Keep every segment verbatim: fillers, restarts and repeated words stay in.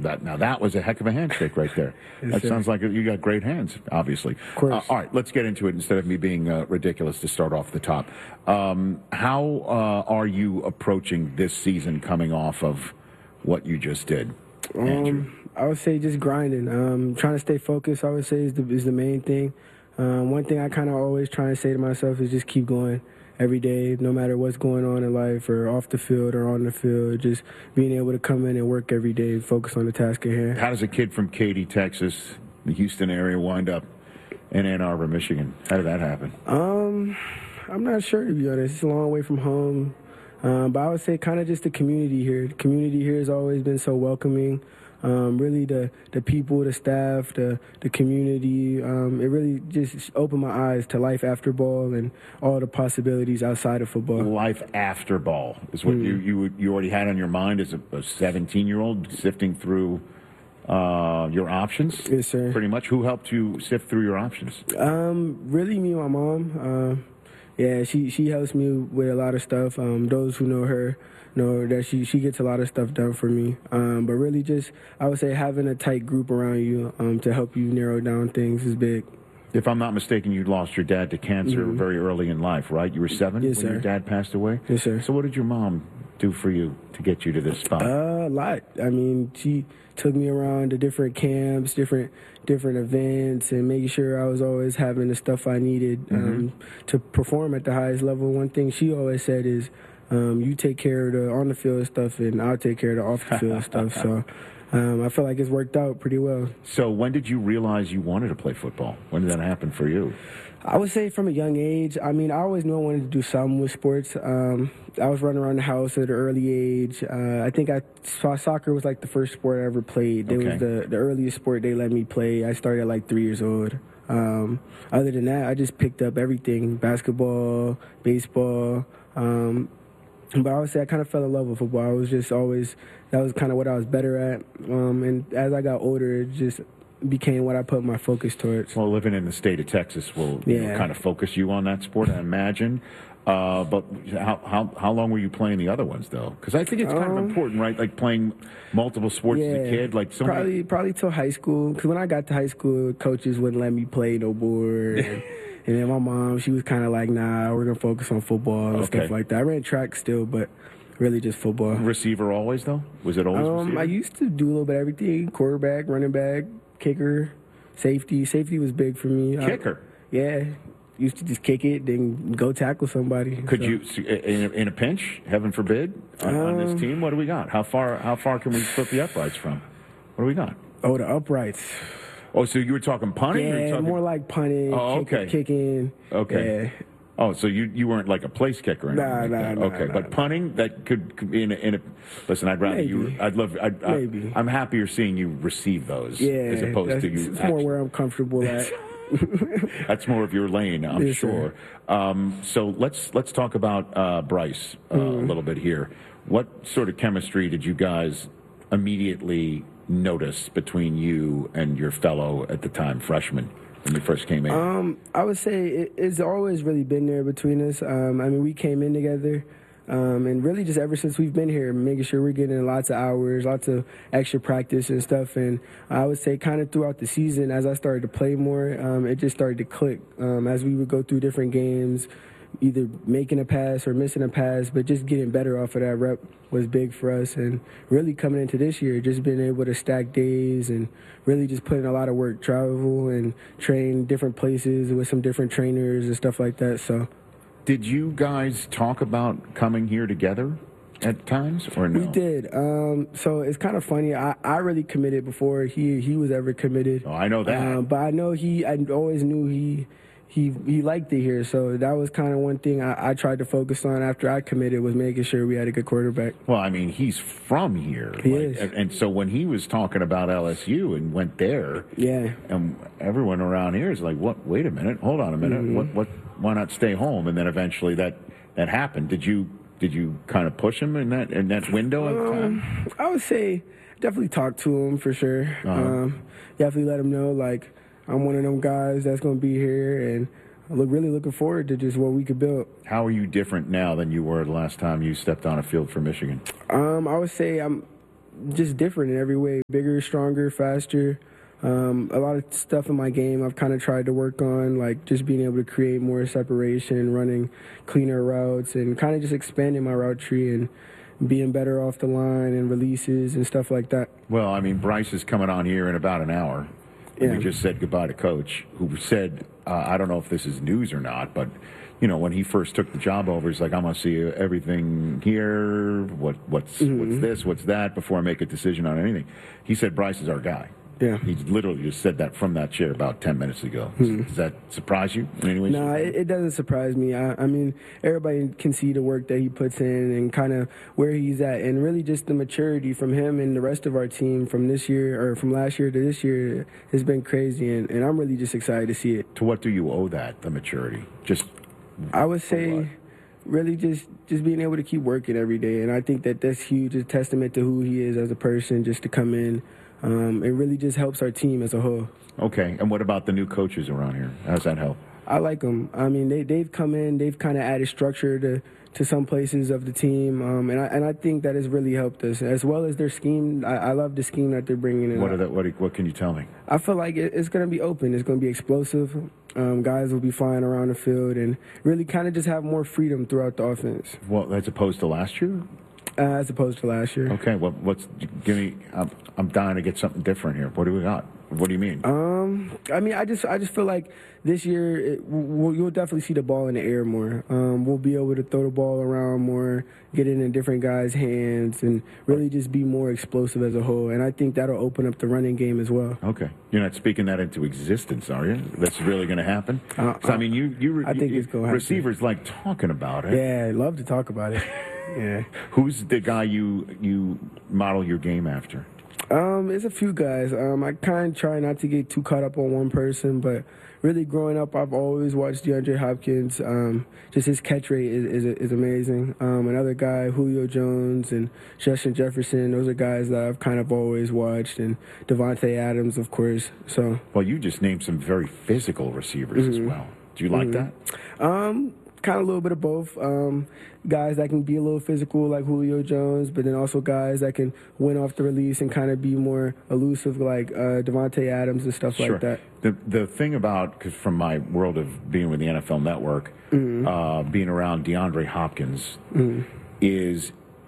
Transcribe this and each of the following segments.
that now that was a heck of a handshake right there. Yes, that sir. sounds like you got great hands, obviously. Of course. Uh, all right, let's get into it instead of me being uh, ridiculous to start off the top. Um, how uh, are you approaching this season coming off of what you just did, Andrew? Um, I would say just grinding. Um, trying to stay focused, I would say, is the, is the main thing. Um, one thing I kind of always try to say to myself is just keep going every day, no matter what's going on in life or off the field or on the field, just being able to come in and work every day, focus on the task at hand. How does a kid from Katy, Texas, the Houston area, wind up in Ann Arbor, Michigan? How did that happen? Um, I'm not sure, to be honest. It's a long way from home. Um, but I would say kind of just the community here. The community here has always been so welcoming. Um, really, the, the people, the staff, the the community, um, it really just opened my eyes to life after ball and all the possibilities outside of football. Life after ball is what mm. you, you you already had on your mind as a seventeen-year-old sifting through uh, your options? Yes, sir. Pretty much. Who helped you sift through your options? Um, really, me and my mom. Uh, yeah, she, she helps me with a lot of stuff. Um, those who know her know that she, she gets a lot of stuff done for me. Um, but really just, I would say having a tight group around you um, to help you narrow down things is big. If I'm not mistaken, you lost your dad to cancer mm-hmm. very early in life, right? You were seven yes, when sir. your dad passed away? Yes, sir. So what did your mom do for you to get you to this spot? Uh, a lot. I mean, she took me around to different camps, different different events, and making sure I was always having the stuff I needed um, mm-hmm. to perform at the highest level. One thing she always said is, um, you take care of the on-the-field stuff, and I'll take care of the off-the-field stuff. So um, I feel like it's worked out pretty well. So when did you realize you wanted to play football? When did that happen for you? I would say from a young age. I mean, I always knew I wanted to do something with sports. Um, I was running around the house at an early age. Uh, I think I saw soccer was like the first sport I ever played. It okay. was the, the earliest sport they let me play. I started at like three years old. Um, other than that, I just picked up everything, basketball, baseball. Um, but I would say I kind of fell in love with football. I was just always, that was kind of what I was better at. Um, and as I got older, it just became what I put my focus towards. Well, living in the state of Texas will yeah. you know, kind of focus you on that sport, I imagine. Uh, but how, how how long were you playing the other ones, though? Because I think it's kind um, of important, right? Like playing multiple sports yeah, as a kid. Like so probably many... probably till high school. Because when I got to high school, coaches wouldn't let me play no more. and, and then my mom, she was kind of like, "Nah, we're gonna focus on football and okay. stuff like that." I ran track still, but really just football. Receiver always, though? Was it always um, receiver? I used to do a little bit of everything: quarterback, running back, kicker, safety. Safety was big for me. Kicker? I, yeah. Used to just kick it, then go tackle somebody. Could so. you, in a, in a pinch, heaven forbid, on, um, on this team? What do we got? How far How far can we flip the uprights from? What do we got? Oh, the uprights. Oh, so you were talking punting? Yeah, or talking... more like punting, oh, kicking, okay. kicking. Okay. Yeah. Oh, so you, you weren't like a place kicker or anything nah, like nah, that? Nah, okay, nah, but nah. punting, that could, could be in a, in a... Listen, I'd rather Maybe. you... I'd love... I'd, Maybe. I, I'm happier seeing you receive those yeah, as opposed to you... It's actually... more where I'm comfortable at. That's more of your lane, I'm yes, sure. Um, so let's let's talk about uh, Bryce uh, mm. a little bit here. What sort of chemistry did you guys immediately notice between you and your fellow at the time freshman when you first came in? Um, I would say it, it's always really been there between us. Um, I mean, we came in together. Um, and really just ever since we've been here, making sure we're getting lots of hours, lots of extra practice and stuff. And I would say kind of throughout the season, as I started to play more, um, it just started to click um, as we would go through different games, either making a pass or missing a pass, but just getting better off of that rep was big for us. And really coming into this year, just being able to stack days and really just putting a lot of work, travel and train different places with some different trainers and stuff like that. So. Did you guys talk about coming here together at times, or no? We did. Um, so it's kind of funny. I, I really committed before he he was ever committed. Oh, I know that. Um, but I know he. I always knew he he he liked it here. So that was kind of one thing I, I tried to focus on after I committed was making sure we had a good quarterback. Well, I mean, he's from here. He like, is. And, and so when he was talking about L S U and went there, yeah, and everyone around here is like, "What? Wait a minute. Hold on a minute. Mm-hmm. What? What? Why not stay home?" And then eventually that that happened. Did you did you kind of push him in that in that window of time? Um, I would say definitely talk to him for sure. Uh-huh. Um, definitely let him know like I'm one of them guys that's going to be here, and I look really looking forward to just what we could build. How are you different now than you were the last time you stepped on a field for Michigan? Um, I would say I'm just different in every way, bigger, stronger, faster. Um, a lot of stuff in my game I've kind of tried to work on, like just being able to create more separation, running cleaner routes, and kind of just expanding my route tree and being better off the line and releases and stuff like that. Well, I mean, Bryce is coming on here in about an hour. And Yeah. we just said goodbye to Coach, who said, uh, I don't know if this is news or not, but, you know, when he first took the job over, he's like, I'm going to see everything here, what, what's, Mm-hmm. what's this, what's that, before I make a decision on anything. He said, Bryce is our guy. Yeah. He literally just said that from that chair about ten minutes ago. Does that surprise you in any way? No, it, it doesn't surprise me. I, I mean, everybody can see the work that he puts in and kind of where he's at, and really just the maturity from him and the rest of our team from this year or from last year to this year has been crazy, and, and I'm really just excited to see it. To what do you owe that, the maturity? Just I would what? say really just, just being able to keep working every day, and I think that that's huge. It's a testament to who he is as a person, just to come in. Um, it really just helps our team as a whole. Okay, and what about the new coaches around here? How's that help? I like them. I mean, they, they've come in, they've kind of added structure to, to some places of the team, um, and, I, and I think that has really helped us, as well as their scheme. I, I love the scheme that they're bringing in. What, are the, what, what can you tell me? I feel like it, it's going to be open. It's going to be explosive. Um, guys will be flying around the field and really kind of just have more freedom throughout the offense. Well, as opposed to last year? Uh, as opposed to last year. Okay, well, what's give me? I'm, I'm dying to get something different here. What do we got? What do you mean? Um, I mean, I just, I just feel like this year it, we'll, you'll definitely see the ball in the air more. Um, we'll be able to throw the ball around more, get it in different guys' hands, and really just be more explosive as a whole. And I think that'll open up the running game as well. Okay, you're not speaking that into existence, are you? That's really going to happen? Uh, 'Cause, I mean, you, you, I think you, it's gonna happen. receivers like talking about it. Yeah, I love to talk about it. Yeah. Who's the guy you you model your game after? Um, there's a few guys. Um, I kind of try not to get too caught up on one person, but really growing up, I've always watched DeAndre Hopkins. Um, just his catch rate is is, is amazing. Um, another guy, Julio Jones and Justin Jefferson. Those are guys that I've kind of always watched, and Devontae Adams, of course. So, Well, you just named some very physical receivers Mm-hmm. as well. Do you like that? um, kind of a little bit of both. Um, guys that can be a little physical like Julio Jones, but then also guys that can win off the release and kind of be more elusive like uh, Devontae Adams and stuff Sure. like that. The the thing about, because from my world of being with the N F L Network, Mm-hmm. uh, being around DeAndre Hopkins, is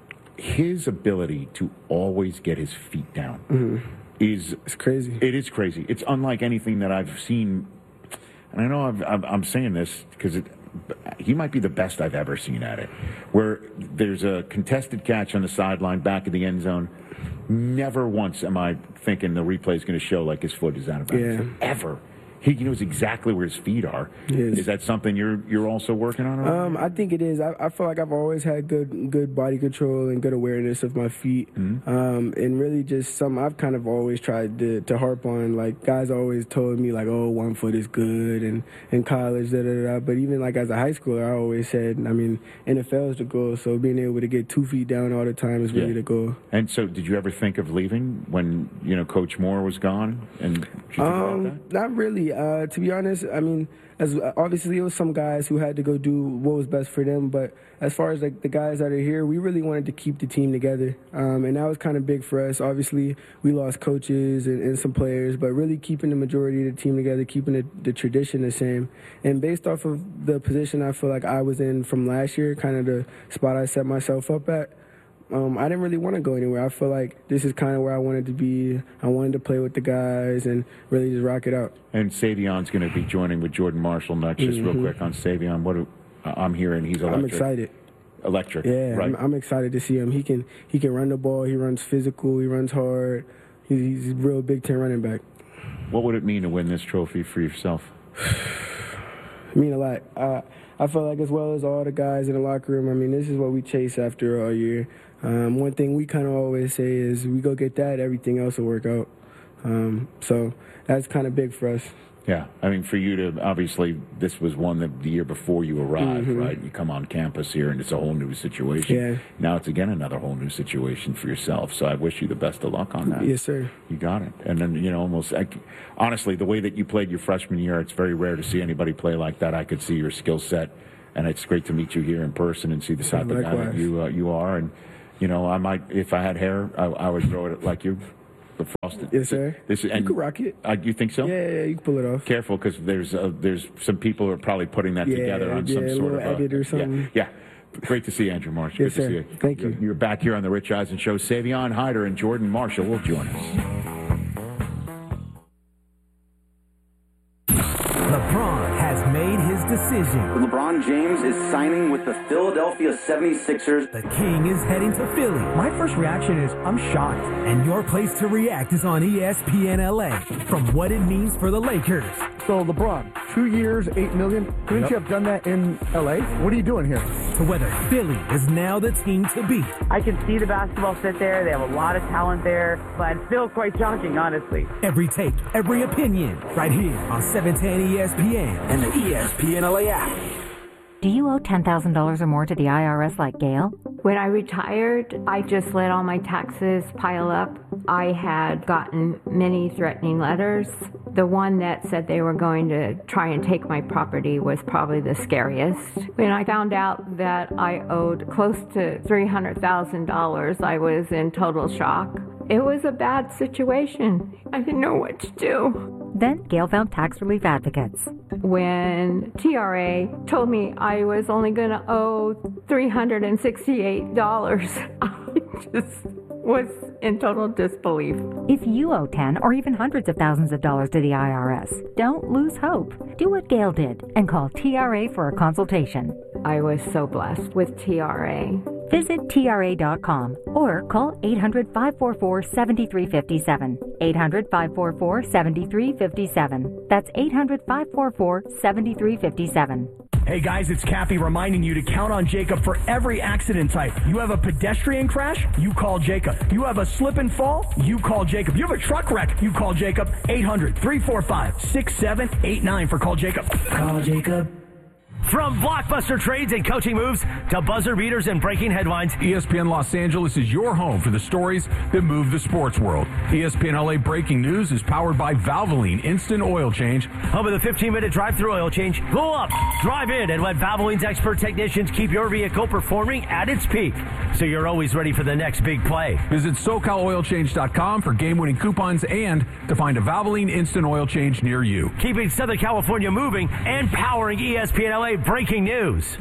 his ability to always get his feet down Mm-hmm. is It's crazy. it is crazy. It's unlike anything that I've seen, and I know I've, I've, I'm saying this because he might be the best I've ever seen at it. Where there's a contested catch on the sideline, back of the end zone. Never once am I thinking the replay is going to show like his foot is out of bounds. Yeah. Ever. He knows exactly where his feet are. Yes. Is that something you're you're also working on? Um, I think it is. I, I feel like I've always had good good body control and good awareness of my feet, Mm-hmm. um, and really just something I've kind of always tried to, to harp on. Like guys always told me like, oh, one foot is good, and in college, da da da. But even like as a high schooler, I always said, I mean, N F L is the goal. So being able to get two feet down all the time is really Yeah. the goal. And so, did you ever think of leaving when you know Coach Moore was gone? And did you think about Um, that? not really. Uh, to be honest, I mean, as obviously it was some guys who had to go do what was best for them. But as far as like the guys that are here, we really wanted to keep the team together, um, and that was kind of big for us. Obviously, we lost coaches and, and some players, but really keeping the majority of the team together, keeping the, the tradition the same. And based off of the position I feel like I was in from last year, kind of the spot I set myself up at. Um, I didn't really want to go anywhere. I feel like this is kind of where I wanted to be. I wanted to play with the guys and really just rock it out. And Savion's going to be joining with Jordan Marshall next. Just real quick on Savion, what do, I'm hearing he's electric. I'm excited. Electric, Yeah, right? I'm, I'm excited to see him. He can he can run the ball. He runs physical. He runs hard. He's, he's a real Big Ten running back. What would it mean to win this trophy for yourself? I mean a lot. Uh, I feel like as well as all the guys in the locker room, I mean, this is what we chase after all year. Um, one thing we kind of always say is we go get that, everything else will work out. Um, so that's kind of big for us. Yeah, I mean, for you to, obviously, this was one that the year before you arrived, Mm-hmm. right? You come on campus here, and it's a whole new situation. Yeah. Now it's, again, another whole new situation for yourself. So I wish you the best of luck on that. Yes, sir. You got it. And then, you know, almost, I, honestly, the way that you played your freshman year, it's very rare to see anybody play like that. I could see your skill set, and it's great to meet you here in person and see the type of guy that Likewise. you, uh, you are. And, You know, I might, if I had hair, I, I would throw it like you. The frosted. Yes, sir. This, you and can rock it. Uh, you think so? Yeah, yeah, you can pull it off. Careful, because there's uh, there's some people who are probably putting that yeah, together on yeah, some a sort little of edit or something. Yeah, yeah. Great to see Andrew Marsh. Yes, Good sir. to see you. Thank you. You're back here on the Rich Eisen Show. Savion Hyder and Jordan Marshall will join us. LeBron has made his decision. LeBron James is signing with the Philadelphia seventy-sixers. The King is heading to Philly. My first reaction is, I'm shocked. And your place to react is on E S P N L A. From what it means for the Lakers. So, LeBron, two years, eight million. Couldn't yep. you have done that in L A? What are you doing here? To whether Philly is now the team to beat. I can see the basketball fit there. They have a lot of talent there, but still quite shocking, honestly. Every take, every opinion, right here on seven ten E S P N and the E S P N L A app. Do you owe ten thousand dollars or more to the I R S like Gail? When I retired, I just let all my taxes pile up. I had gotten many threatening letters. The one that said they were going to try and take my property was probably the scariest. When I found out that I owed close to three hundred thousand dollars, I was in total shock. It was a bad situation. I didn't know what to do. Then Gail found tax relief advocates. When T R A told me I was only going to owe three hundred sixty-eight dollars, I just was in total disbelief. If you owe ten or even hundreds of thousands of dollars to the I R S, don't lose hope. Do what Gail did and call T R A for a consultation. I was so blessed with T R A. Visit T R A dot com or call eight hundred, five four four, seven three five seven. eight hundred, five four four, seven three five seven. That's eight hundred, five four four, seven three five seven. Hey guys, it's Kathy reminding you to count on Jacob for every accident type. You have a pedestrian crash? You call Jacob. You have a slip and fall? You call Jacob. You have a truck wreck? You call Jacob. eight hundred, three four five, six seven eight nine for Call Jacob. Call Jacob. From blockbuster trades and coaching moves to buzzer beaters and breaking headlines, E S P N Los Angeles is your home for the stories that move the sports world. E S P N L A Breaking News is powered by Valvoline Instant Oil Change. Home of the fifteen-minute drive-through oil change. Pull up, drive in, and let Valvoline's expert technicians keep your vehicle performing at its peak, so you're always ready for the next big play. Visit SoCal Oil Change dot com for game-winning coupons and to find a Valvoline Instant Oil Change near you. Keeping Southern California moving and powering E S P N L A Breaking News.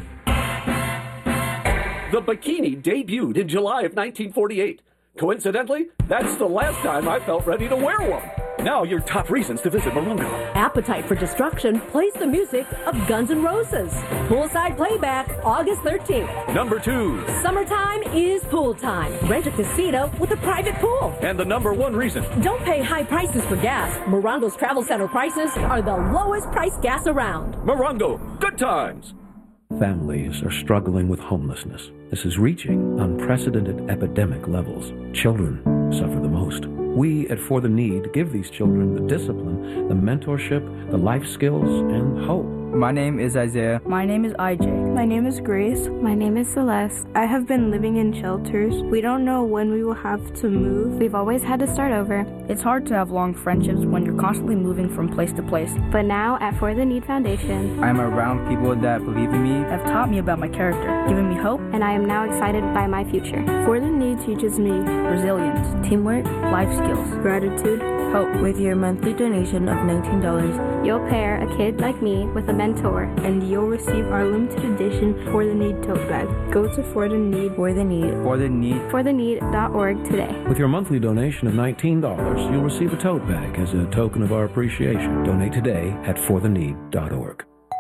The bikini debuted in July of nineteen forty-eight. Coincidentally, that's the last time I felt ready to wear one. Now your top reasons to visit Morongo. Appetite for Destruction plays the music of Guns N' Roses. Poolside playback, August thirteenth. Number two. Summertime is pool time. Rent a casino with a private pool. And the number one reason. Don't pay high prices for gas. Morongo's Travel Center prices are the lowest priced gas around. Morongo, good times. Families are struggling with homelessness. This is reaching unprecedented epidemic levels. Children suffer the most. We at For the Need give these children the discipline, the mentorship, the life skills, and hope. My name is Isaiah. My name is I J. My name is Grace. My name is Celeste. I have been living in shelters. We don't know when we will have to move. We've always had to start over. It's hard to have long friendships when you're constantly moving from place to place. But now at For the Need Foundation, I'm around people that believe in me, have taught me about my character, given me hope, and I am now excited by my future. For the Need teaches me resilience, teamwork, life skills, gratitude, hope. With your monthly donation of nineteen dollars, you'll pair a kid like me with a mentor, and you'll receive our limited edition For the Need tote bag. Go to For the Need. For the Need. For the Need. For the Need dot org today. With your monthly donation of nineteen dollars, you'll receive a tote bag as a token of our appreciation. Donate today at For the Need dot org.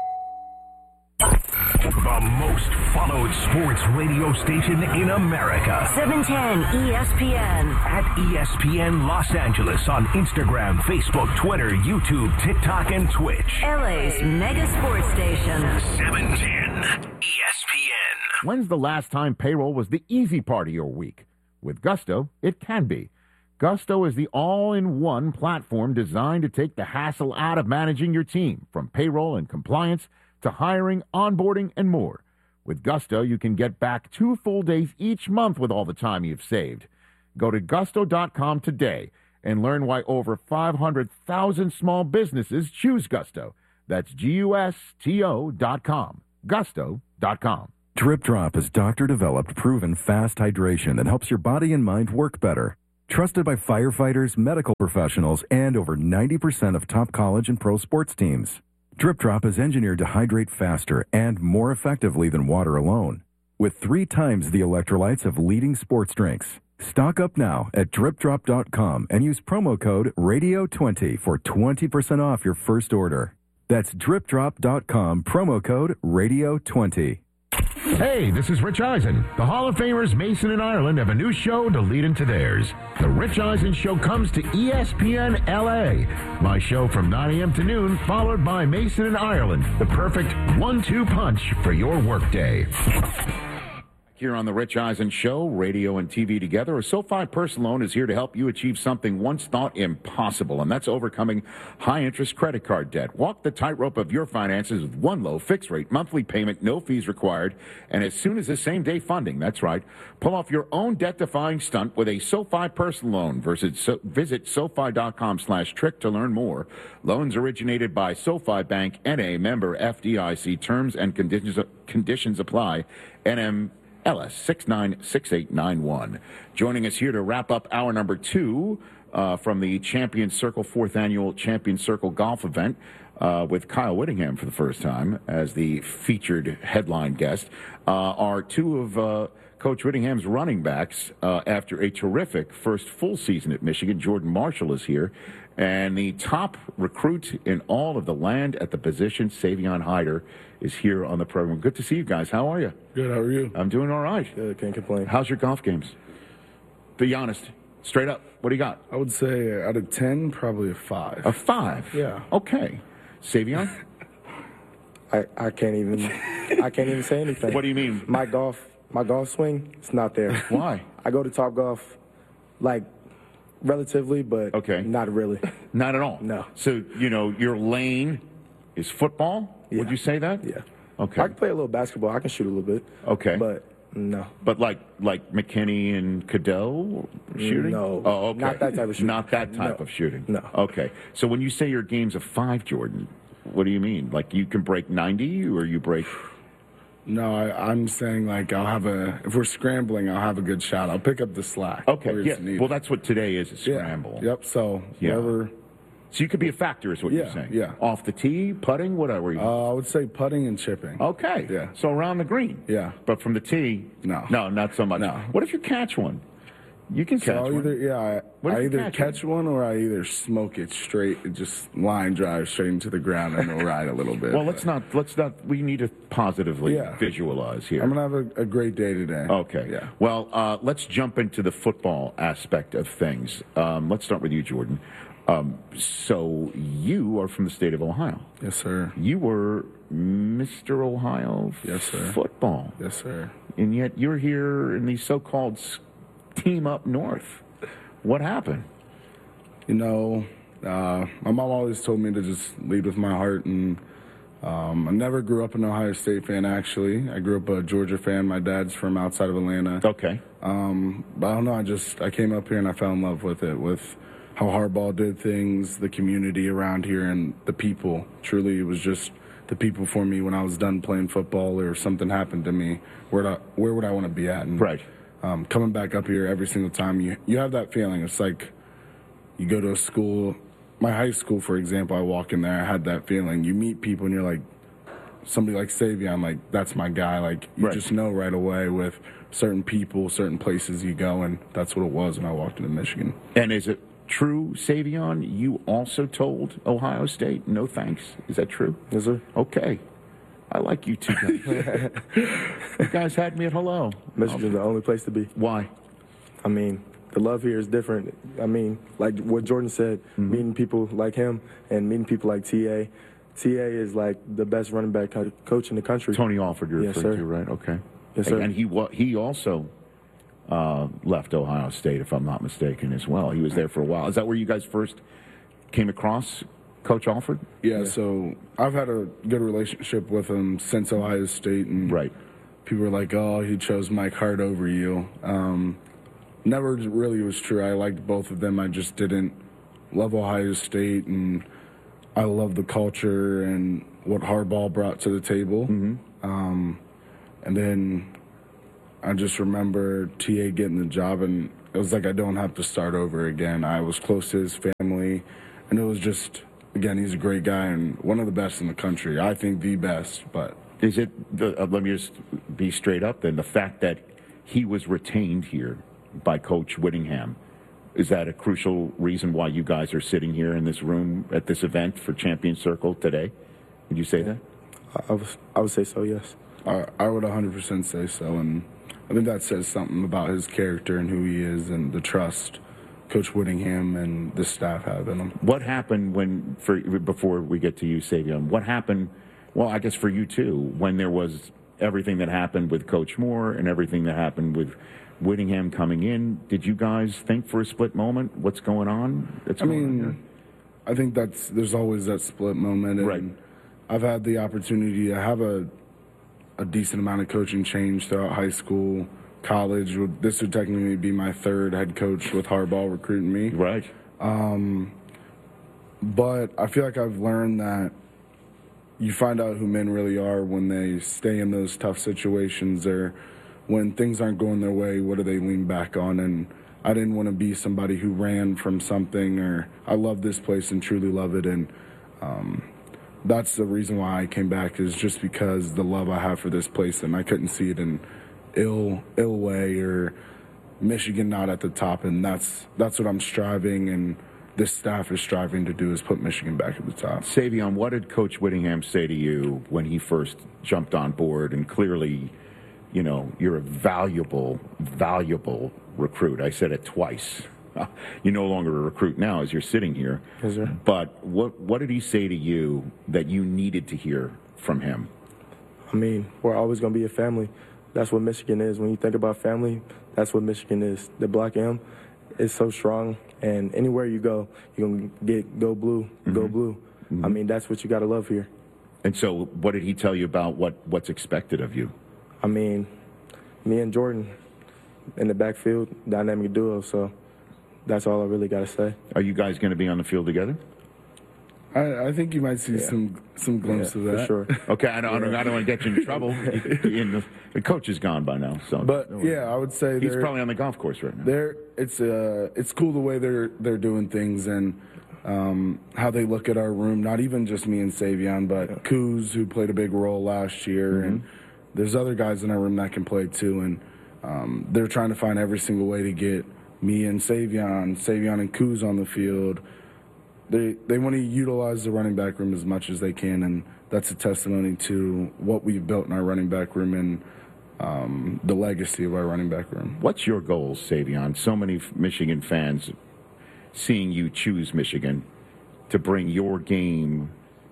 The most followed sports radio station in America. seven ten E S P N. At E S P N Los Angeles on Instagram, Facebook, Twitter, YouTube, TikTok, and Twitch. L A's mega sports station. seven ten E S P N. When's the last time payroll was the easy part of your week? With Gusto, it can be. Gusto is the all-in-one platform designed to take the hassle out of managing your team, from payroll and compliance to hiring, onboarding, and more. With Gusto, you can get back two full days each month with all the time you've saved. Go to gusto dot com today and learn why over five hundred thousand small businesses choose Gusto. That's G U S T O dot com. gusto dot com. Drip Drop is doctor-developed, proven fast hydration that helps your body and mind work better. Trusted by firefighters, medical professionals, and over ninety percent of top college and pro sports teams. Drip Drop is engineered to hydrate faster and more effectively than water alone, with three times the electrolytes of leading sports drinks. Stock up now at drip drop dot com and use promo code radio twenty for twenty percent off your first order. That's drip drop dot com, promo code radio twenty. Hey, this is Rich Eisen. The Hall of Famers Mason and Ireland have a new show to lead into theirs. The Rich Eisen Show comes to E S P N L A. My show from nine a.m. to noon, followed by Mason and Ireland, the perfect one two punch for your workday. Here on the Rich Eisen Show, radio and T V together, a SoFi Personal Loan is here to help you achieve something once thought impossible, and that's overcoming high-interest credit card debt. Walk the tightrope of your finances with one low fixed-rate monthly payment, no fees required, and as soon as the same-day funding. That's right. Pull off your own debt-defying stunt with a SoFi Personal Loan. Versus, so, visit SoFi dot com slash trick to learn more. Loans originated by SoFi Bank, N A, member F D I C. Terms and conditions, conditions apply. N M L S six nine six eight nine one. Joining us here to wrap up hour number two uh, from the Champion Circle, fourth annual Champion Circle golf event uh, with Kyle Whittingham for the first time as the featured headline guest uh, are two of uh, Coach Whittingham's running backs uh, after a terrific first full season at Michigan. Jordan Marshall is here. And the top recruit in all of the land at the position, Savion Hyder, is here on the program. Good to see you guys. How are you? Good. How are you? I'm doing all right. Good. Can't complain. How's your golf games? Be honest. Straight up. What do you got? I would say out of ten, probably a five. A five? Yeah. Okay. Savion? I, I can't even I can't even say anything. What do you mean? My golf my golf swing, it's not there. Why? I go to Top Golf like relatively, but okay. not really. Not at all? No. So, you know, your lane is football? Yeah. Would you say that? Yeah. Okay. I can play a little basketball. I can shoot a little bit. Okay. But no. But like like McKinney and Cadeau shooting? No. Oh, okay. Not that type of shooting. Not that type No. of shooting? No. Okay. So when you say your game's a five, Jordan, what do you mean? Like you can break ninety or you break... No, I, I'm saying like I'll have a, if we're scrambling, I'll have a good shot. I'll pick up the slack. Okay, where yeah. it's needed. Well, that's what today is, a scramble. Yeah. Yep, so Yeah. whatever. So you could be a factor is what Yeah, you're saying? yeah. Off the tee, putting, whatever you Uh, I would say putting and chipping. Okay. Yeah. So around the green. Yeah. But from the tee, No. no, not so much. No. What if you catch one? You can So catch I'll one. either, yeah, What I, if I you either catch catch one or I either smoke it straight, and just line drive straight into the ground and it'll ride a little bit. Well, let's not. Let's not. We need to positively Yeah. visualize here. I'm gonna have a, a great day today. Okay. Yeah. Well, uh, let's jump into the football aspect of things. Um, let's start with you, Jordan. Um, so you are from the state of Ohio. Yes, sir. You were Mister Ohio Yes, sir. football. Yes, sir. And yet you're here in the so-called s- team up north. What happened? You know, uh, my mom always told me to just lead with my heart, and um, I never grew up an Ohio State fan, actually. I grew up a Georgia fan. My dad's from outside of Atlanta. Okay. Um, but I don't know, I just, I came up here and I fell in love with it, with how Harbaugh did things, the community around here, and the people. Truly, it was just the people for me when I was done playing football or if something happened to me. Where, I, where would I want to be at? And, Right. Um, coming back up here every single time, you you have that feeling. It's like you go to a school, my high school, for example, I walk in there, I had that feeling. You meet people and you're like, somebody like Savion, like, that's my guy. Like, you Right. just know right away with certain people, certain places you go, and that's what it was when I walked into Michigan. And is it true, Savion, you also told Ohio State, no thanks? Is that true? Yes, sir. Okay. I like you two guys. You guys had me at hello. Michigan's the only place to be. Why? I mean, the love here is different. I mean, like what Jordan said, Mm-hmm. meeting people like him and meeting people like T A. T A is like the best running back co- coach in the country. Tony Alford, you're Yes, referring sir. to, right? Okay. Yes, sir. And he wa- he also uh, left Ohio State, if I'm not mistaken, as well. He was there for a while. Is that where you guys first came across Coach Alford? Yeah, so I've had a good relationship with him since Ohio State, and Right. people were like, oh, he chose Mike Hart over you. Um, never really was true. I liked both of them. I just didn't love Ohio State, and I love the culture and what Harbaugh brought to the table. Um, And then I just remember T A getting the job, and it was like I don't have to start over again. I was close to his family, and it was just, again, he's a great guy and one of the best in the country. I think the best, but... Is it, the, uh, let me just be straight up then, the fact that he was retained here by Coach Whittingham, is that a crucial reason why you guys are sitting here in this room at this event for Champion Circle today? Would you say that? I, I, would, I would say so, yes. I, I would one hundred percent say so, and I think that says something about his character and who he is and the trust Coach Whittingham and the staff have in him. What happened when, for before we get to you, Savion, what happened, well, I guess for you too, when there was everything that happened with Coach Moore and everything that happened with Whittingham coming in? Did you guys think for a split moment what's going on? That's I going mean, on I think that's there's always that split moment. And Right. I've had the opportunity to have a a decent amount of coaching change throughout high school, college. This would technically be my third head coach with Harbaugh recruiting me. Right. Um, but I feel like I've learned that you find out who men really are when they stay in those tough situations, or when things aren't going their way, what do they lean back on? And I didn't want to be somebody who ran from something, or I love this place and truly love it. And um, that's the reason why I came back, is just because the love I have for this place, and I couldn't see it in ill ill way or Michigan not at the top. And that's that's what I'm striving, and this staff is striving to do, is put Michigan back at the top. Savion, what did Coach Whittingham say to you when he first jumped on board? And clearly, you know, you're a valuable, valuable recruit. I said it twice. You're no longer a recruit now as you're sitting here. Yes, sir. But what what did he say to you that you needed to hear from him? I mean, we're always going to be a family. That's what Michigan is. When you think about family, that's what Michigan is. The Black M is so strong, and anywhere you go, you're going to get go blue, mm-hmm. go blue. Mm-hmm. I mean, that's what you got to love here. And so what did he tell you about what, what's expected of you? I mean, me and Jordan in the backfield, dynamic duo, so that's all I really got to say. Are you guys going to be on the field together? I, I think you might see yeah. some some glimpse yeah, of that. For sure. Okay, I don't, yeah. I don't want to get you in trouble. in the, the coach is gone by now, so. But yeah, I would say he's probably on the golf course right now. They're, it's uh, it's cool the way they're they're doing things, and um, how they look at our room. Not even just me and Savion, but yeah. Kuz, who played a big role last year, mm-hmm. and there's other guys in our room that can play too. And um, they're trying to find every single way to get me and Savion, Savion and Kuz on the field. They they want to utilize the running back room as much as they can, and that's a testimony to what we've built in our running back room and um, the legacy of our running back room. What's your goals, Savion? So many Michigan fans seeing you choose Michigan to bring your game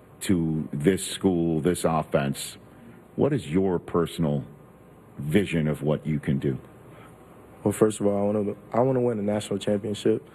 to this school, this offense. What is your personal vision of what you can do? Well, first of all, I want to I want to win a national championship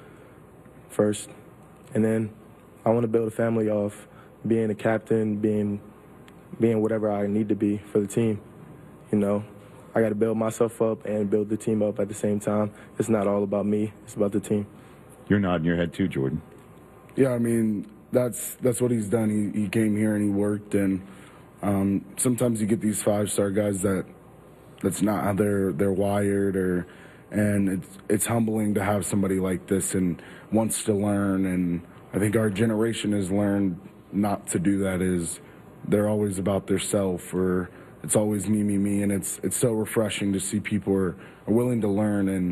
first. And then I want to build a family off being a captain, being being whatever I need to be for the team. You know, I got to build myself up and build the team up at the same time. It's not all about me. It's about the team. You're nodding your head too, Jordan. Yeah, I mean, that's that's what he's done. He, he came here and he worked. And um, sometimes you get these five-star guys that that's not how they're, they're wired, or and it's it's humbling to have somebody like this and wants to learn. And I think our generation has learned not to do that. Is they're always about their self, or it's always me, me, me. And it's it's so refreshing to see people are, are willing to learn. And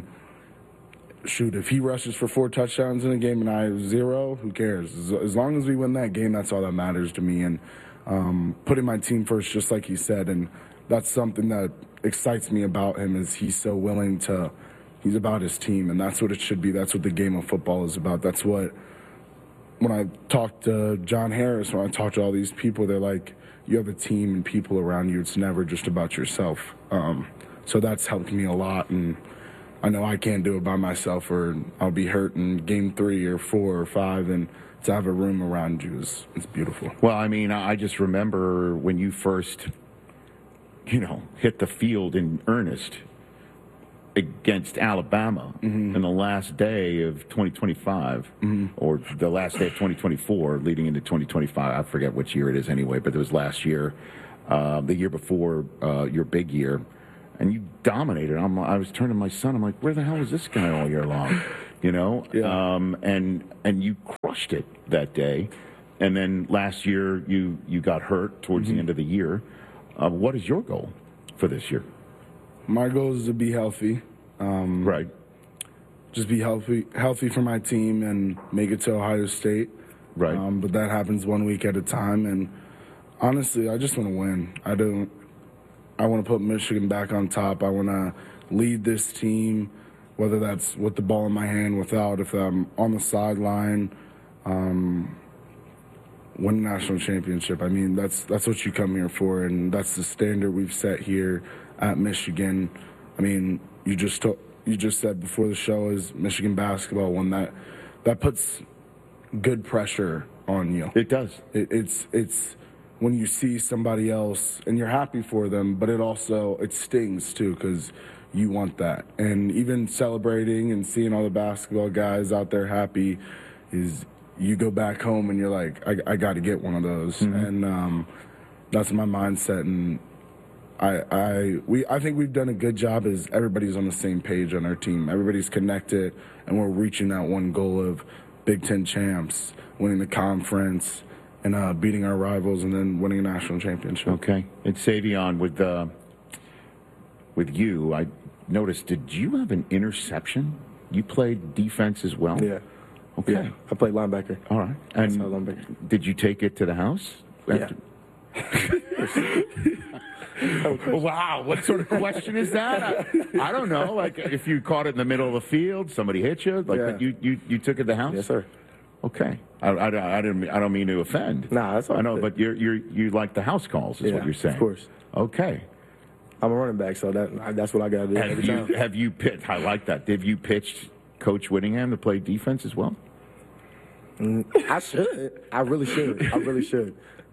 shoot, if he rushes for four touchdowns in a game and I have zero, who cares? As, as long as we win that game, that's all that matters to me. And um, putting my team first, just like he said, and that's something that excites me about him, is he's so willing to. He's about his team, and that's what it should be. That's what the game of football is about. That's what, when I talk to John Harris, when I talk to all these people, they're like, you have a team and people around you. It's never just about yourself. Um, so that's helped me a lot, and I know I can't do it by myself, or I'll be hurt in game three or four or five, and to have a room around you is, is beautiful. Well, I mean, I just remember when you first, you know, hit the field in earnest against Alabama mm-hmm. in the last day of twenty twenty-five, mm-hmm. or the last day of twenty twenty-four leading into twenty twenty-five. I forget which year it is anyway, but it was last year. uh, the year before uh, your big year, and you dominated. I'm, I was turning to my son. I'm like, where the hell was this guy all year long? You know, Yeah. um, and and you crushed it that day. And then last year you you got hurt towards Mm-hmm. the end of the year. Uh, what is your goal for this year? My goal is to be healthy. Um, right. Just be healthy, healthy for my team and make it to Ohio State. Right. Um, but that happens one week at a time. And honestly, I just want to win. I don't. I want to put Michigan back on top. I want to lead this team, whether that's with the ball in my hand, without, if I'm on the sideline. Um, win a national championship. I mean, that's that's what you come here for, and that's the standard we've set here at Michigan. I mean, you just to, you just said before the show is Michigan basketball. When that that puts good pressure on you. It does. It, it's it's when you see somebody else and you're happy for them, but it also it stings too because you want that. And even celebrating and seeing all the basketball guys out there happy is. You go back home and you're like, I, I got to get one of those, Mm-hmm. and um, that's my mindset. And I, I, we, I think we've done a good job. As everybody's on the same page on our team, everybody's connected, and we're reaching that one goal of Big Ten champs, winning the conference, and uh, beating our rivals, and then winning a national championship. Okay, and Savion, with uh, with you, I noticed. Did you have an interception? You played defense as well. Yeah. Okay. Yeah, I played linebacker. All right. And linebacker. did you take it to the house? Yeah. Wow, what sort of question is that? I, I don't know. Like, if you caught it in the middle of the field, somebody hit you, like Yeah. you, you, you took it to the house? Yes, sir. Okay. I, I, I, didn't, I don't mean to offend. Nah, that's all I know, good. but you're, you're, you like the house calls, is Yeah, what you're saying. of course. Okay. I'm a running back, so that that's what I got to do Have every you, time. have you pitched, I like that. Have you pitched Coach Whittingham to play defense as well? Mm, I should. I really should. I really should.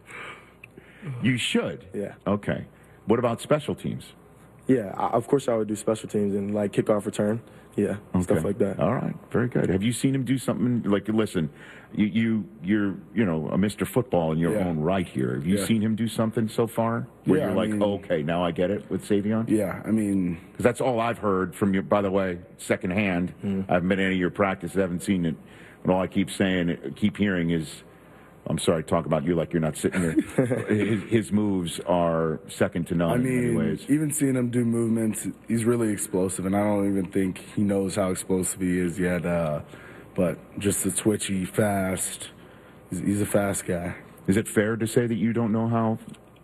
You should? Yeah. Okay. What about special teams? Yeah, I, of course I would do special teams and like kickoff return. Yeah, stuff Okay. like that. All right, very good. Have you seen him do something like? Listen, you you you're you know a Mister Football in your Yeah. own right here. Have you Yeah. seen him do something so far where Yeah, you're I like, mean- okay, now I get it with Savion? Yeah, I mean, Because that's all I've heard from you. By the way, secondhand, Mm-hmm. I haven't been to any of your practices. I haven't seen it, and all I keep saying, keep hearing is. I'm sorry, talk about you like you're not sitting there. his, his moves are second to none I in many mean, ways. even seeing him do movements, he's really explosive, and I don't even think he knows how explosive he is yet. Uh, but just the twitchy, fast. He's, he's a fast guy. Is it fair to say that you don't know how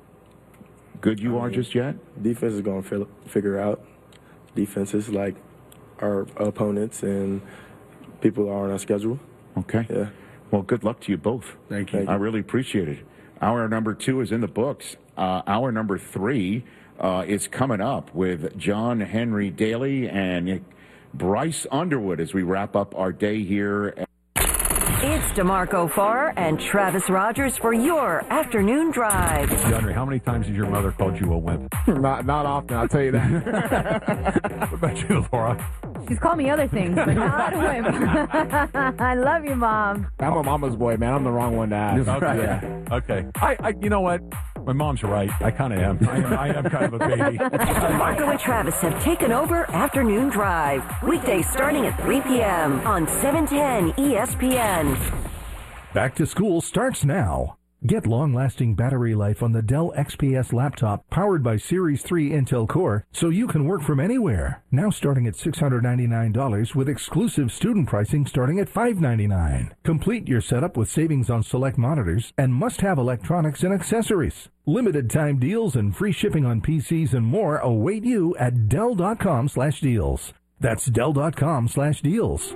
good you I are mean, just yet? Defense is going to figure out. Defenses like our opponents and people are on our schedule. Okay. Yeah. Well, good luck to you both. Thank you. I really appreciate it. Hour number two is in the books. Uh, hour number three uh, is coming up with John Henry Daly and Bryce Underwood as we wrap up our day here. It's DeMarco Farr and Travis Rogers for your afternoon drive. DeAndre, how many times has your mother called you a wimp? Not not often, I'll tell you that. What about you, Laura? She's called me other things, but not a wimp. I love you, Mom. I'm a mama's boy, man. I'm the wrong one to ask. Okay. Yeah. Okay. I, I, you know what? My mom's right. I kind of am. I am. I am kind of a baby. Marco and Travis have taken over Afternoon Drive. Weekdays starting at three p.m. on seven ten E S P N. Back to school starts now. Get long-lasting battery life on the Dell X P S laptop powered by Series three Intel Core so you can work from anywhere. Now starting at six hundred ninety-nine dollars with exclusive student pricing starting at five hundred ninety-nine dollars. Complete your setup with savings on select monitors and must-have electronics and accessories. Limited time deals and free shipping on P Cs and more await you at Dell.com slash deals. That's Dell.com slash deals.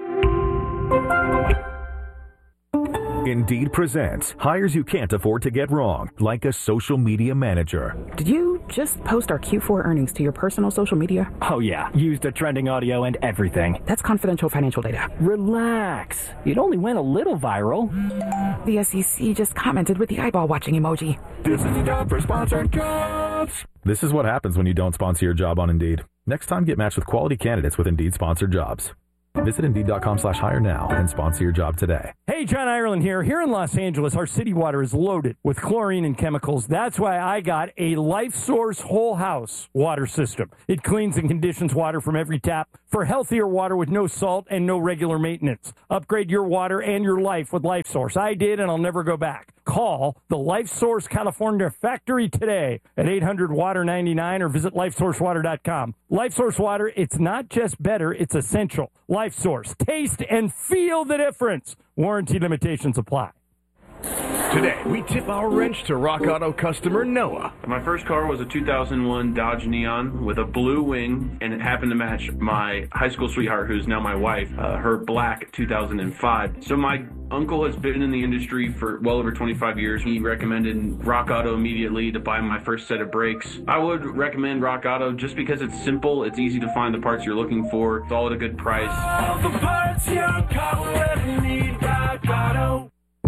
Indeed presents hires you can't afford to get wrong, like a social media manager. Did you just post our Q four earnings to your personal social media? Oh yeah, used the trending audio and everything. That's confidential financial data. Relax. It only went a little viral. The S E C just commented with the eyeball watching emoji. This is the job for sponsored jobs. This is what happens when you don't sponsor your job on Indeed. Next time, get matched with quality candidates with Indeed sponsored jobs. Visit Indeed.com slash hire now and sponsor your job today. Hey, John Ireland here. Here in Los Angeles, our city water is loaded with chlorine and chemicals. That's why I got a Life Source whole house water system. It cleans and conditions water from every tap for healthier water with no salt and no regular maintenance. Upgrade your water and your life with Life Source. I did, and I'll never go back. Call the Life Source California factory today at eight hundred water ninety-nine or visit life source water dot com. Life Source Water, it's not just better, it's essential. Life Source. Taste and feel the difference. Warranty limitations apply. Today, we tip our wrench to Rock Auto customer Noah. My first car was a two thousand one Dodge Neon with a blue wing, and it happened to match my high school sweetheart, who's now my wife, uh, her black two thousand five. So my uncle has been in the industry for well over twenty-five years. He recommended Rock Auto immediately to buy my first set of brakes. I would recommend Rock Auto just because it's simple, it's easy to find the parts you're looking for, it's all at a good price. All the parts your car will ever need, Rock Auto.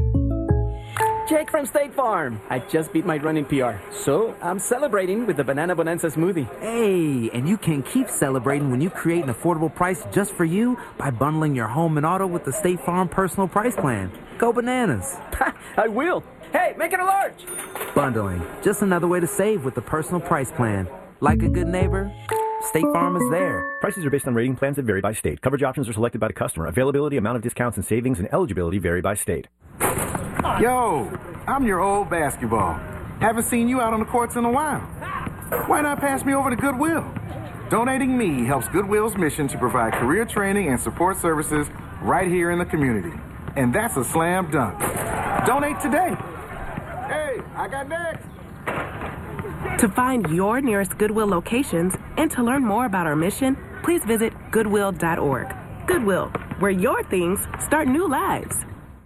Jake from State Farm. I just beat my running P R, so I'm celebrating with the Banana Bonanza smoothie. Hey, and you can keep celebrating when you create an affordable price just for you by bundling your home and auto with the State Farm Personal Price Plan. Go bananas. I will. Hey, make it a large. Bundling, just another way to save with the Personal Price Plan. Like a good neighbor, State Farm is there. Prices are based on rating plans that vary by state. Coverage options are selected by the customer. Availability, amount of discounts and savings, and eligibility vary by state. Yo, I'm your old basketball. Haven't seen you out on the courts in a while. Why not pass me over to Goodwill? Donating me helps Goodwill's mission to provide career training and support services right here in the community. And that's a slam dunk. Donate today. Hey, I got next. To find your nearest Goodwill locations and to learn more about our mission, please visit goodwill dot org. Goodwill, where your things start new lives.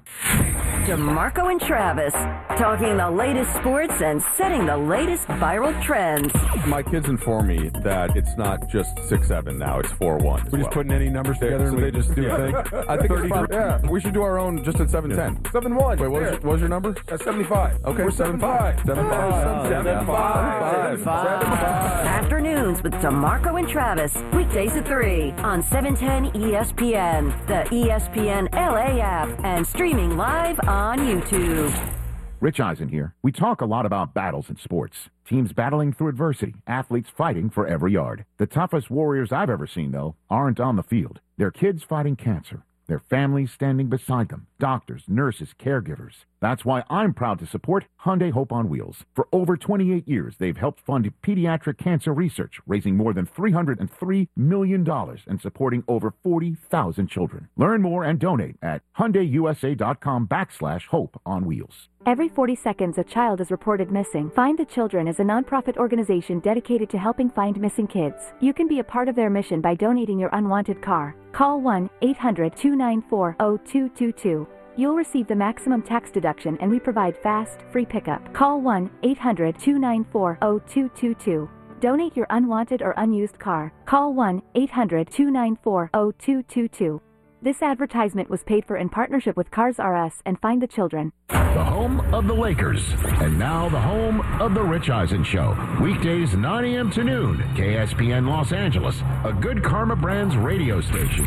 DeMarco and Travis, talking the latest sports and setting the latest viral trends. My kids inform me that it's not just six seven now, it's four one. We're just putting any numbers together so and we they just do yeah. a thing. I think it's fine. Yeah, we should do our own just at seven ten. seven one. Wait, what was, your, what was your number? At seventy-five. Okay, we're seven five. seven five. seven five. seven five. Afternoons with DeMarco and Travis, weekdays at three on seven ten E S P N, the E S P N L A app, and streaming live on YouTube. Rich Eisen here. We talk a lot about battles in sports. Teams battling through adversity, athletes fighting for every yard. The toughest warriors I've ever seen, though, aren't on the field. They're kids fighting cancer. Their families standing beside them. Doctors, nurses, caregivers. That's why I'm proud to support Hyundai Hope on Wheels. For over twenty-eight years, they've helped fund pediatric cancer research, raising more than three hundred three million dollars and supporting over forty thousand children. Learn more and donate at HyundaiUSA.com backslash Hope on Wheels. Every forty seconds, a child is reported missing. Find the Children is a nonprofit organization dedicated to helping find missing kids. You can be a part of their mission by donating your unwanted car. Call one eight hundred two nine four zero two two two. You'll receive the maximum tax deduction, and we provide fast, free pickup. Call one eight hundred two nine four zero two two two. Donate your unwanted or unused car. Call one eight hundred two nine four zero two two two. This advertisement was paid for in partnership with Cars R Us and Find the Children. The home of the Lakers. And now the home of the Rich Eisen Show. Weekdays nine a.m. to noon. K S P N Los Angeles. A Good Karma Brands radio station.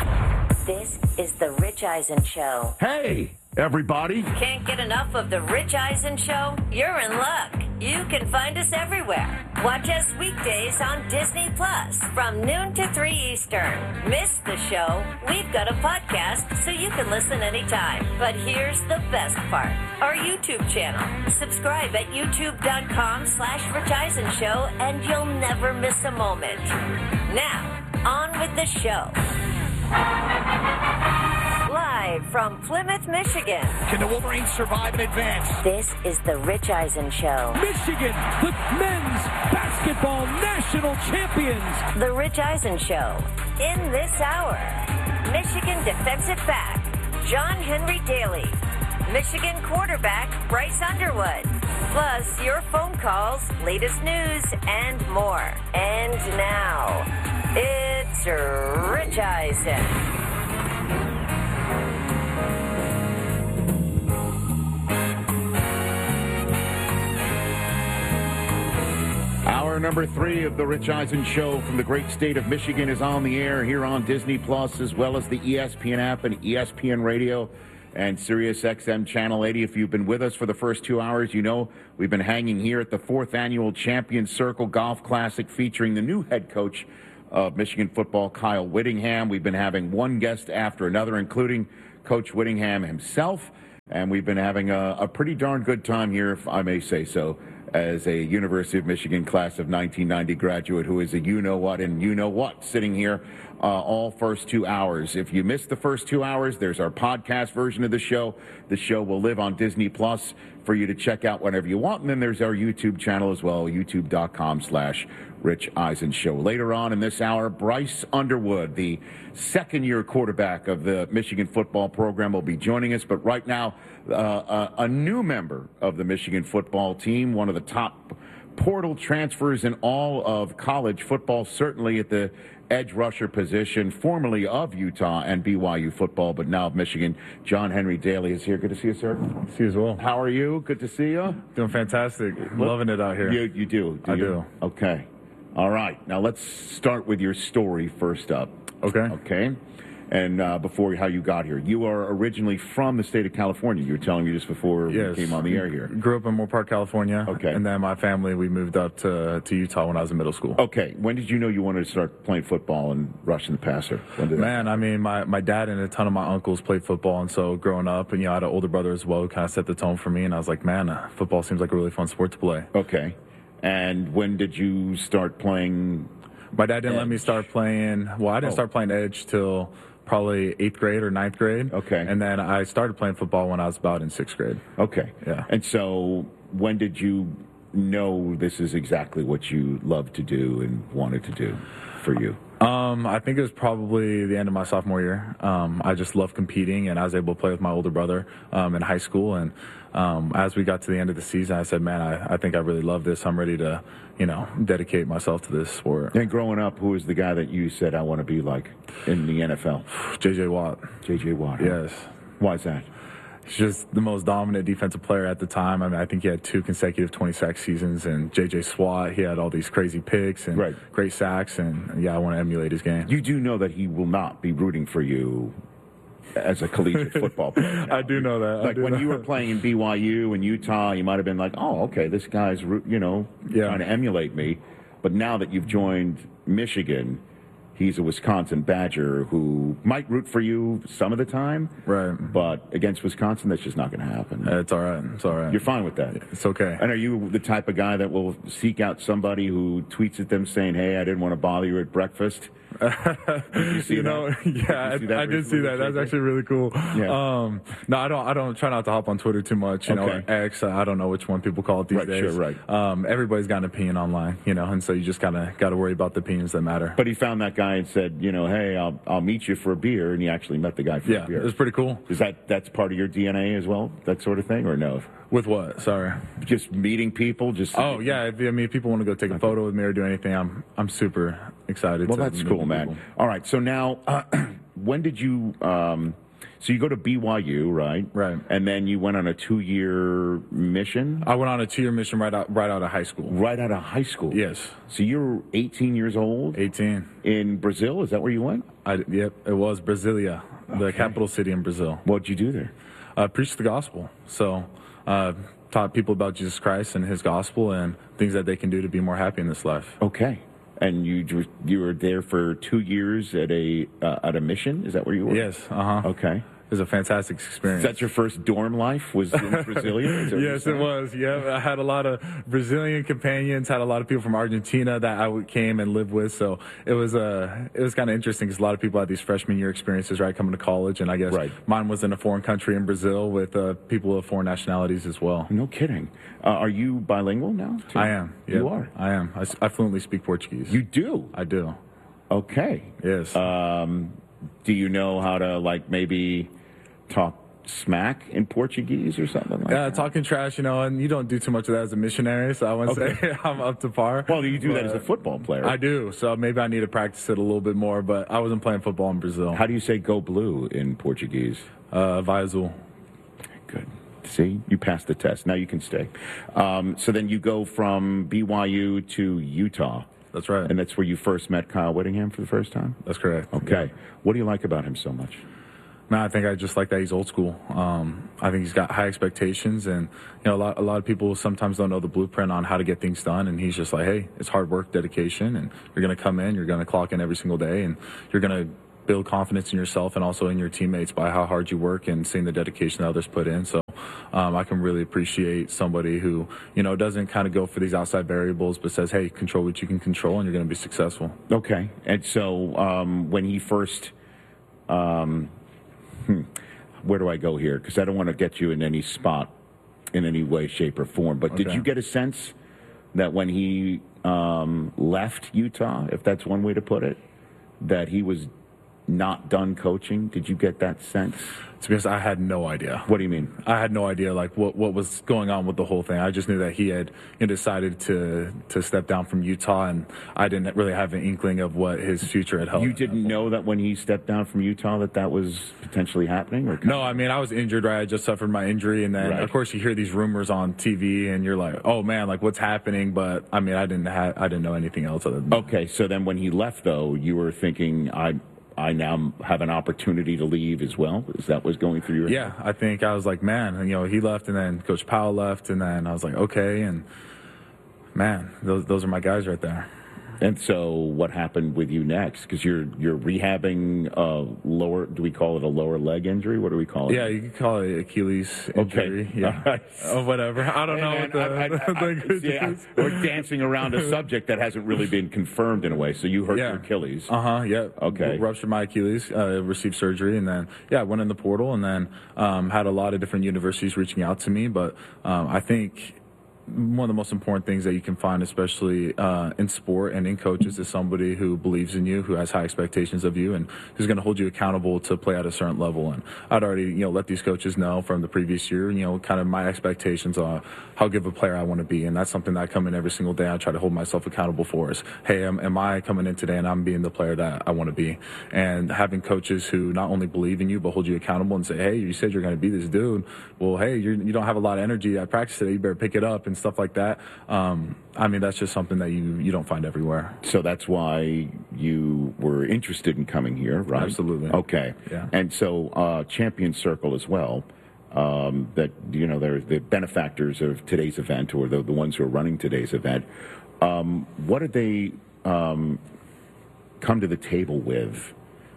This is the Rich Eisen Show. Hey, everybody. Can't get enough of the Rich Eisen Show? You're in luck. You can find us everywhere. Watch us weekdays on Disney Plus from noon to three Eastern. Miss the show? We've got a podcast so you can listen anytime. But here's the best part. Our YouTube channel. Subscribe at youtube.com slash Rich Eisen Show and you'll never miss a moment. Now, on with the show. Live from Plymouth, Michigan. Can the Wolverines survive and advance? This is the Rich Eisen Show. Michigan, the men's basketball national champions. The Rich Eisen Show. In this hour, Michigan defensive back John Henry Daly. Michigan quarterback Bryce Underwood. Plus your phone calls, latest news, and more. And now, it's Rich Eisen. Hour number three of the Rich Eisen Show from the great state of Michigan is on the air here on Disney Plus, as well as the E S P N app and E S P N Radio and Sirius X M Channel eighty. If you've been with us for the first two hours, you know we've been hanging here at the fourth annual Champions Circle Golf Classic featuring the new head coach of Michigan football, Kyle Whittingham. We've been having one guest after another, including Coach Whittingham himself, and we've been having a, a pretty darn good time here, if I may say so, as a University of Michigan class of nineteen ninety graduate who is a you-know-what and you-know-what sitting here uh, all first two hours. If you missed the first two hours, there's our podcast version of the show. The show will live on Disney Plus for you to check out whenever you want. And then there's our YouTube channel as well, youtube.com slash Rich Eisen Show. Later on in this hour, Bryce Underwood, the second-year quarterback of the Michigan football program, will be joining us. But right now, uh, a, a new member of the Michigan football team, one of the top portal transfers in all of college football, certainly at the edge rusher position, formerly of Utah and B Y U football, but now of Michigan. John Henry Daly is here. Good to see you, sir. See you as well. How are you? Good to see you. Doing fantastic. Loving it out here. You, you do? do I you? do. Okay. All right. Now let's start with your story first up. Okay. Okay. And uh, before how you got here, you are originally from the state of California. You were telling me just before yes. we came on the air here. Grew up in Moore Park, California. Okay. And then my family, we moved up to, to Utah when I was in middle school. Okay. When did you know you wanted to start playing football and rushing the passer? When did Man, that? I mean, my, my dad and a ton of my uncles played football, and so growing up, and you know, I had an older brother as well who kind of set the tone for me, and I was like, man, uh, football seems like a really fun sport to play. Okay. And when did you start playing? My dad didn't edge? let me start playing. Well, I didn't oh. start playing edge till probably eighth grade or ninth grade. Okay. And then I started playing football when I was about in sixth grade. Okay. Yeah. And so when did you know this is exactly what you loved to do and wanted to do for you? Um, I think it was probably the end of my sophomore year. Um, I just loved competing, and I was able to play with my older brother um, in high school. And um, as we got to the end of the season, I said, man, I, I think I really love this. I'm ready to, you know, dedicate myself to this sport. And growing up, who was the guy that you said, I want to be like in the N F L? J J Watt. J J Watt. Huh? Yes. Why is that? He's just the most dominant defensive player at the time. I mean, I think he had two consecutive twenty-sack seasons, and J J Swat, he had all these crazy picks and right. great sacks, and, yeah, I want to emulate his game. You do know that he will not be rooting for you as a collegiate football player. I do know that. Like when you were playing in B Y U and Utah, you might have been like, oh, okay, this guy's, you know, yeah. trying to emulate me. But now that you've joined Michigan, he's a Wisconsin Badger who might root for you some of the time. Right. But against Wisconsin, that's just not going to happen. Uh, it's all right. It's all right. You're fine with that. It's okay. And are you the type of guy that will seek out somebody who tweets at them saying, hey, I didn't want to bother you at breakfast? Did you see you know, that? yeah, you I, I did see that. That's actually really cool. Yeah. Um, no, I don't. I don't try not to hop on Twitter too much. You okay. know, X. I don't know which one people call it these right, days. Sure, right. Um, everybody's got an opinion online, you know, and so you just kind of got to worry about the opinions that matter. But he found that guy and said, you know, hey, I'll I'll meet you for a beer, and he actually met the guy for yeah, a beer. It was pretty cool. Is that that's part of your D N A as well, that sort of thing, or no? With what? Sorry. Just meeting people. Just oh yeah. If, I mean, if people want to go take a photo with me or do anything, I'm I'm super excited. Well, to that's cool, man. People. All right. So now, uh, when did you? Um, so you go to B Y U, right? Right. And then you went on a two-year mission. I went on a two-year mission right out right out of high school. Right out of high school. Yes. So you're eighteen years old. eighteen. In Brazil, is that where you went? I, yep. It was Brasilia, the okay. capital city in Brazil. What'd you do there? Uh, preach the gospel. So. Uh, taught people about Jesus Christ and his gospel and things that they can do to be more happy in this life. Okay. And you you were there for two years at a uh, at a mission? Is that where you were? Yes. Uh-huh. Okay. It was a fantastic experience. Is that your first dorm life? Was in Brasilia? Yes, it was. Yeah, I had a lot of Brazilian companions. Had a lot of people from Argentina that I came and lived with. So it was uh, it was kind of interesting because a lot of people had these freshman year experiences, right, coming to college, and I guess right. mine was in a foreign country in Brazil with uh, people of foreign nationalities as well. No kidding. Uh, are you bilingual now? Too? I am. Yep. You are. I am. I, I fluently speak Portuguese. You do. I do. Okay. Yes. Um, do you know how to like maybe talk smack in Portuguese or something like yeah, that? Yeah, talking trash, you know, and you don't do too much of that as a missionary, so I wouldn't okay. say I'm up to par. Well, you do but that as a football player. I do, so maybe I need to practice it a little bit more, but I wasn't playing football in Brazil. How do you say go blue in Portuguese? Uh, vai azul. Good. See, you passed the test. Now you can stay. Um, so then you go from B Y U to Utah. That's right. And that's where you first met Kyle Whittingham for the first time? That's correct. Okay. Yeah. What do you like about him so much? Man, I think I just like that he's old school. Um, I think he's got high expectations, and you know, a lot, a lot of people sometimes don't know the blueprint on how to get things done. And he's just like, hey, it's hard work, dedication, and you're going to come in, you're going to clock in every single day, and you're going to build confidence in yourself and also in your teammates by how hard you work and seeing the dedication that others put in. So um, I can really appreciate somebody who, you know, doesn't kind of go for these outside variables, but says, hey, control what you can control, and you're going to be successful. Okay. And so um, when he first. Um, Hmm. Where do I go here? Because I don't want to get you in any spot in any way, shape, or form. But Okay. did you get a sense that when he um, left Utah, if that's one way to put it, that he was not done coaching? Did you get that sense? To be honest, I had no idea. What do you mean? I had no idea, like, what, what was going on with the whole thing. I just knew that he had you know, decided to to step down from Utah, and I didn't really have an inkling of what his future had held. You didn't know that when he stepped down from Utah that that was potentially happening? Or No, I mean, I was injured, right? I just suffered my injury, and then, Right. of course, you hear these rumors on T V, and you're like, oh, man, like, what's happening? But, I mean, I didn't have, I didn't know anything else other than Okay, so then when he left, though, you were thinking, I I now have an opportunity to leave as well? Is that what's going through your head? Yeah, I think I was like, man, and, you know, he left, and then Coach Powell left, and then I was like, okay, and, man, those those are my guys right there. And so what happened with you next? Because you're you're rehabbing a lower, do we call it a lower leg injury? What do we call it? Yeah, you could call it Achilles injury. Okay. Yeah. All right. Oh, whatever. I don't Hey, know man, what the, I- I- the I- yeah, we're dancing around a subject that hasn't really been confirmed in a way. So you hurt Yeah. your Achilles. Uh-huh, yeah. Okay. Ruptured my Achilles, uh, received surgery, and then, yeah, went in the portal, and then um, had a lot of different universities reaching out to me. But um, I think one of the most important things that you can find, especially uh, in sport and in coaches, is somebody who believes in you, who has high expectations of you, and who's going to hold you accountable to play at a certain level. And I'd already, you know, let these coaches know from the previous year, you know, kind of my expectations on how good of a player I want to be. And that's something that I come in every single day. I try to hold myself accountable for is, hey, am, am I coming in today and I'm being the player that I want to be? And having coaches who not only believe in you, but hold you accountable and say, hey, you said you're going to be this dude. Well, hey, you're, you don't have a lot of energy at practice today. You better pick it up and stuff like that. Um, I mean, that's just something that you, you don't find everywhere. So that's why you were interested in coming here, right? Absolutely. Okay. Yeah. And so uh, Champion Circle as well, um, that, you know, they're the benefactors of today's event, or the, the ones who are running today's event. Um, what did they um, come to the table with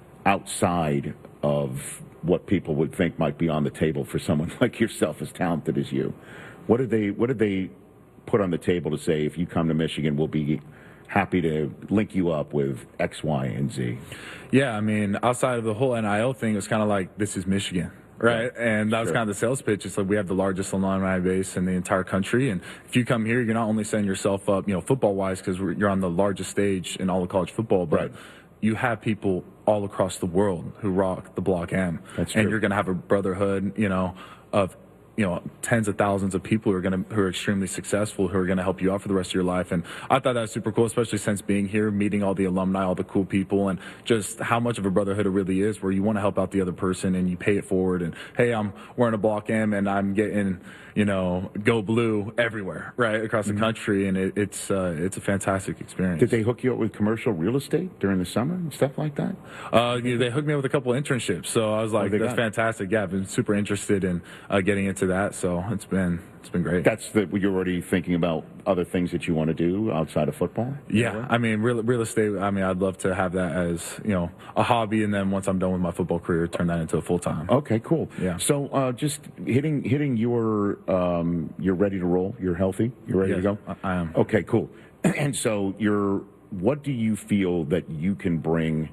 outside of what people would think might be on the table for someone like yourself, as talented as you? What did they, what did they put on the table to say, if you come to Michigan, we'll be happy to link you up with X, Y, and Z? Yeah, I mean, outside of the whole N I L thing, it was kind of like, this is Michigan, right? And that was Sure. kind of the sales pitch. It's like, we have the largest alumni base in the entire country. And if you come here, you're not only setting yourself up, you know, football-wise, because you're on the largest stage in all of college football, but Right. you have people all across the world who rock the Block M. That's and true. you're going to have a brotherhood, you know, of you know, tens of thousands of people who are going to, who are extremely successful, who are going to help you out for the rest of your life. And I thought that was super cool, especially since being here, meeting all the alumni, all the cool people, and just how much of a brotherhood it really is, where you want to help out the other person and you pay it forward. And hey, I'm wearing a Block M and I'm getting, you know, Go Blue everywhere, right, across Mm-hmm. the country. And it, it's, uh, it's a fantastic experience. Did they hook you up with commercial real estate during the summer and stuff like that? Uh, you know, they hooked me up with a couple of internships, so I was like, they "That's got? fantastic." Yeah, I've been super interested in uh, getting into that, so it's been it's been great. That's the, you're already thinking about other things that you want to do outside of football? Yeah, I mean, real real estate. I mean, I'd love to have that as, you know, a hobby, and then once I'm done with my football career, turn that into a full time. Okay, cool. Yeah. So uh, just hitting hitting your um, you're ready to roll. You're healthy. You're ready Yes, to go. I- I am. Okay, cool. And so you're. What do you feel that you can bring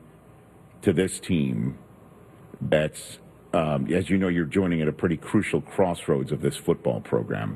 to this team? That's um, as you know, you're joining at a pretty crucial crossroads of this football program.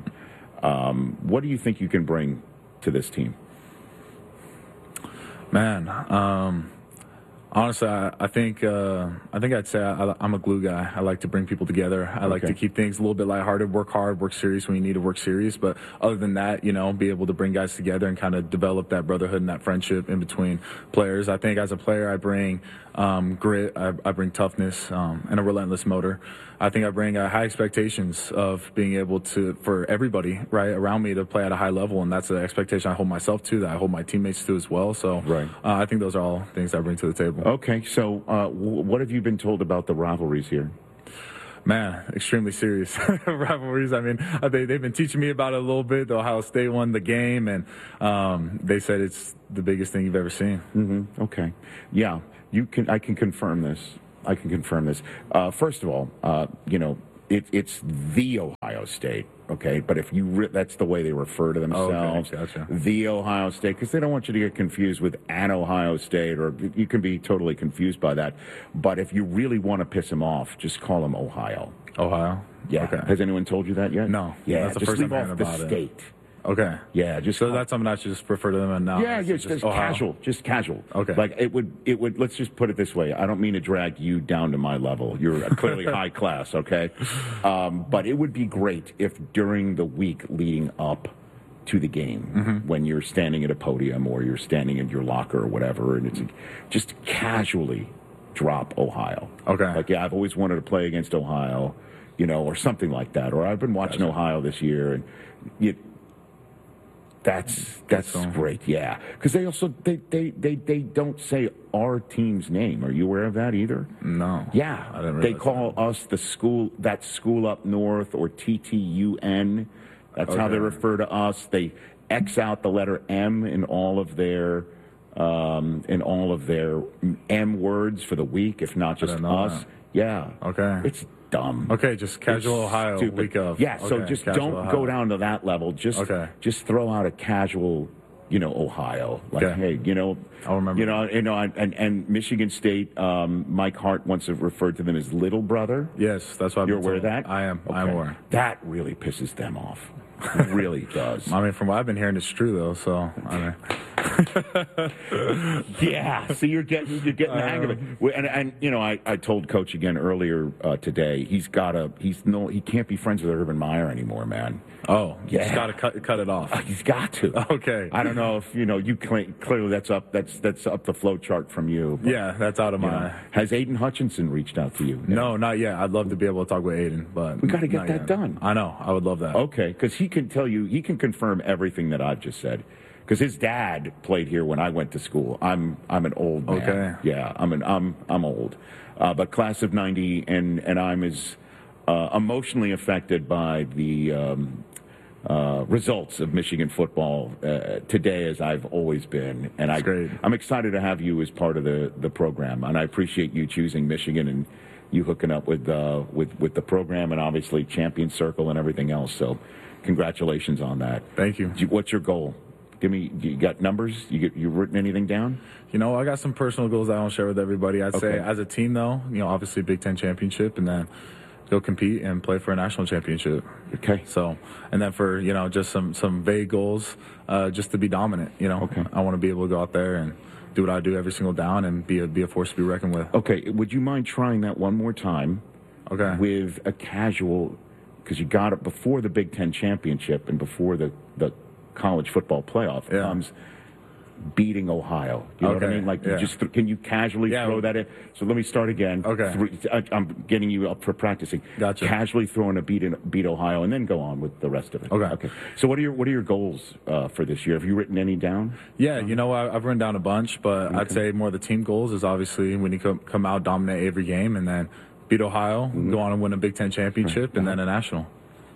Um, what do you think you can bring to this team? Man, um, Honestly, I, I think uh, I think I'd say I, I'm a glue guy. I like to bring people together. I like Okay. to keep things a little bit lighthearted, work hard, work serious when you need to work serious. But other than that, you know, be able to bring guys together and kind of develop that brotherhood and that friendship in between players. I think as a player, I bring um, grit, I, I bring toughness, um, and a relentless motor. I think I bring uh, high expectations of being able to, for everybody right around me to play at a high level, and that's an expectation I hold myself to, that I hold my teammates to as well. So Right. uh, I think those are all things I bring to the table. Okay, so uh, w- what have you been told about the rivalries here? Man, extremely serious rivalries. I mean, uh, they, they've been teaching me about it a little bit. The Ohio State won the game, and um, they said it's the biggest thing you've ever seen. Mm-hmm. Okay. Yeah, you can. I can confirm this. I can confirm this. Uh, first of all, uh, you know, it, it's the Ohio State, okay? But if you, re- that's the way they refer to themselves, Okay, gotcha. the Ohio State, because they don't want you to get confused with an Ohio State, or you can be totally confused by that. But if you really want to piss them off, just call them Ohio. Ohio? Yeah. Okay. Has anyone told you that yet? No. Yeah, That's the just first leave I'm off hearing the about it. state. Okay. Yeah, just So call- that's something I should just refer to them now. Yeah, It's yeah, just, Ohio. casual, just casual. Okay. Like it would, it would. Let's just put it this way. I don't mean to drag you down to my level. You're clearly high class, okay? Um, but it would be great if during the week leading up to the game, Mm-hmm. when you're standing at a podium or you're standing in your locker or whatever, and it's just casually drop Ohio. Okay. Like, yeah, I've always wanted to play against Ohio, you know, or something like that. Or I've been watching Gotcha. Ohio this year, and you. That's that's great, yeah. Because they also they, they, they, they don't say our team's name. Are you aware of that either? No. Yeah, I didn't they realize call us the school that school up north, or T T U N. That's how Okay. they refer to us. They X out the letter M in all of their um, in all of their M words for the week, if not just didn't know us. that. Yeah. Okay. It's dumb. Okay, just casual It's Ohio stupid. week of. Yeah, so Okay, just casual don't Ohio. go down to that level. Just Okay. just throw out a casual, you know, Ohio. Like, Okay. hey, you know, I'll remember You know, you know, and and Michigan State. Um, Mike Hart once referred to them as little brother. Yes, that's why I've You're been aware of told. that? I am. I'm Okay. aware. That really pisses them off. It really does. I mean, from what I've been hearing, it's true though. So I mean, Yeah, so you're getting you're getting the hang of it, Well, and and you know I, I told Coach again earlier uh, today he's got to he's no he can't be friends with Urban Meyer anymore, man. oh, Yeah. just gotta cut cut it off. Uh, he's got to. Okay. I don't know if you know you claim, clearly that's up that's that's up the flow chart from you. but, Yeah, that's out of you my. know. Has Aiden Hutchinson reached out to you? No, not yet. I'd love to be able to talk with Aiden, but We gotta get not that yet. done. I know. I would love that. Okay, because he can tell you, he can confirm everything that I've just said. Because his dad played here when I went to school. I'm I'm an old man. Okay. Yeah, I'm an I'm I'm old, uh, but class of ninety, and and I'm as uh, emotionally affected by the um, uh, results of Michigan football uh, today as I've always been. And I great. I'm excited to have you as part of the the program, and I appreciate you choosing Michigan and you hooking up with uh, with with the program, and obviously Champion Circle and everything else. So, congratulations on that. Thank you. Do you- What's your goal? Give me. You got numbers? You get you written anything down? You know, I got some personal goals I don't share with everybody. I'd Okay. say as a team, though, you know, obviously Big Ten championship, and then go compete and play for a national championship. Okay. So, and then for you know, just some some vague goals, uh, just to be dominant. You know, Okay. I want to be able to go out there and do what I do every single down and be a be a force to be reckoned with. Okay. Would you mind trying that one more time? Okay. With a casual, because you got it before the Big Ten championship and before the the college football playoff Yeah. comes. Beating Ohio, you know what I Okay, mean? Like, you yeah. just th- can you casually Yeah. throw that in? So let me start again. Okay. Three, I, I'm getting you up for practicing. Gotcha. Casually throwing a beat in, beat Ohio, and then go on with the rest of it. Okay. Okay. So what are your what are your goals uh, for this year? Have you written any down? Yeah, you know, I, I've run down a bunch, but I'd say more the team goals is obviously when you come, come out, dominate every game, and then beat Ohio, go on and win a Big Ten championship, and then a national.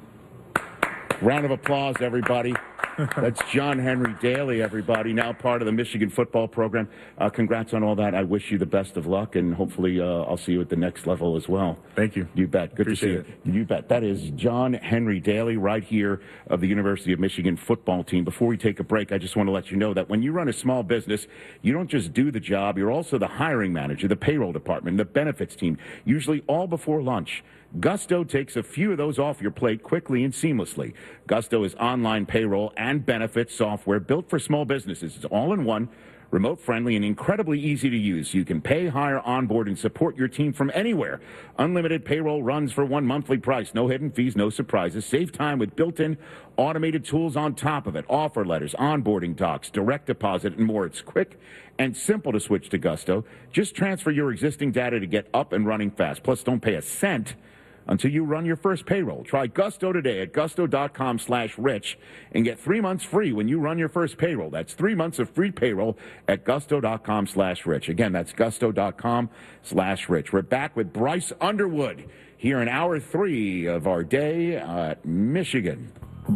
Round of applause, everybody. That's John Henry Daly, everybody, now part of the Michigan football program. Uh, congrats on all that. I wish you the best of luck, and hopefully uh, I'll see you at the next level as well. Thank you. You bet. Good Appreciate to see you. You bet. That is John Henry Daly right here of the University of Michigan football team. Before we take a break, I just want to let you know that when you run a small business, you don't just do the job, you're also the hiring manager, the payroll department, the benefits team, usually all before lunch. Gusto takes a few of those off your plate quickly and seamlessly. Gusto is online payroll and benefits software built for small businesses. It's all in one, Remote friendly and incredibly easy to use. You can pay, hire, onboard, and support your team from anywhere. Unlimited payroll runs for one monthly price. No hidden fees, no surprises. Save time with built-in automated tools on top of it. Offer letters, onboarding docs, direct deposit, and more. It's quick and simple to switch to Gusto. Just transfer your existing data to get up and running fast. Plus, don't pay a cent until you run your first payroll. Try Gusto today at gusto.com slash rich and get three months free when you run your first payroll. That's three months of free payroll at gusto.com slash rich. Again, that's gusto.com slash rich. We're back with Bryce Underwood here in hour three of our day at Michigan.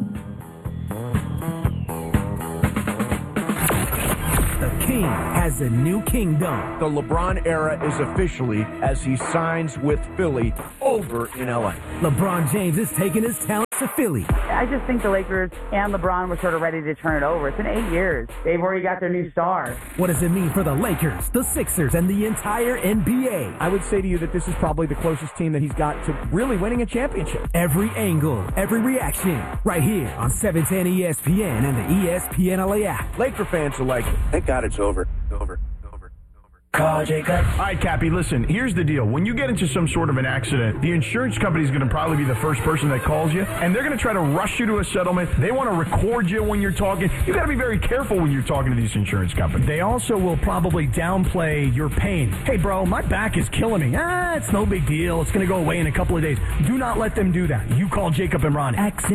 The king has a new kingdom. The LeBron era is officially as he signs with Philly over in L A. LeBron James is taking his talents to Philly. I just think the Lakers and LeBron were sort of ready to turn it over. It's been eight years. They've already got their new star. What does it mean for the Lakers, the Sixers, and the entire N B A? I would say to you that this is probably the closest team that he's got to really winning a championship. Every angle, every reaction, right here on seven ten E S P N and the E S P N L A app. Laker fans are like, thank God it's over. Over. Call Jacob. All right, Cappy, listen, here's the deal. When you get into some sort of an accident, the insurance company is going to probably be the first person that calls you, and they're going to try to rush you to a settlement. They want to record you when you're talking. You got to be very careful when you're talking to these insurance companies. They also will probably downplay your pain. Hey, bro, my back is killing me. Ah, it's no big deal. It's going to go away in a couple of days. Do not let them do that. You call Jacob and Ronnie. Accent